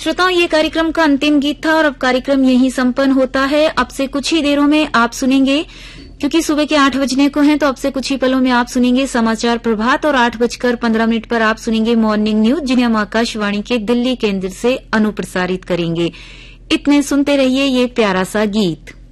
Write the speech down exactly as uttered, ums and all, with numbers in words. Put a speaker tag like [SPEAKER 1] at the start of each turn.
[SPEAKER 1] श्रोताओं, ये कार्यक्रम का अंतिम गीत था और अब कार्यक्रम यहीं संपन्न होता है। अब से कुछ ही देरों में आप सुनेंगे, क्योंकि सुबह के आठ बजने को हैं, तो अब से कुछ ही पलों में आप सुनेंगे समाचार प्रभात और आठ बजकर पंद्रह मिनट पर आप सुनेंगे मॉर्निंग न्यूज, जिन्हें हम आकाशवाणी के दिल्ली केंद्र से अनुप्रसारित करेंगे। इतने सुनते रहिए ये प्यारा सा गीत।